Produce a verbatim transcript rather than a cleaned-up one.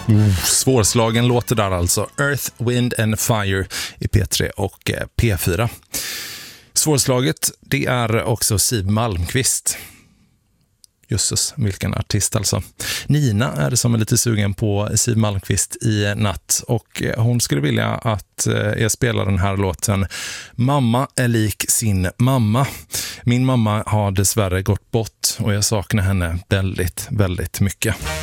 Mm, svårslagen låter där alltså. Earth, Wind and Fire i P tre och P fyra. Svårslaget, det är också Siw Malmkvist. Jösses, vilken artist alltså. Nina är det som är lite sugen på Siw Malmkvist i natt, och hon skulle vilja att jag spelar den här låten Mamma är lik sin mamma. Min mamma har dessvärre gått bort och jag saknar henne väldigt, väldigt mycket.